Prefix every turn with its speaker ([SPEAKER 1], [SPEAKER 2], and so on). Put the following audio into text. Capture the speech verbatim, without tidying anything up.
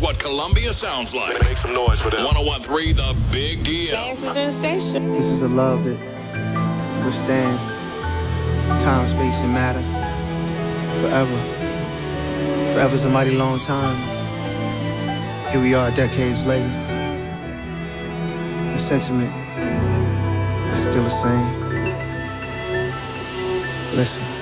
[SPEAKER 1] what Columbia sounds like.
[SPEAKER 2] Make some noise for them.
[SPEAKER 1] one oh one three The Big Deal.
[SPEAKER 3] Dance is sensation.
[SPEAKER 4] This is a love that withstands time, space, and matter forever. Forever's a mighty long time. Here we are decades later. The sentiment is still the same. Listen.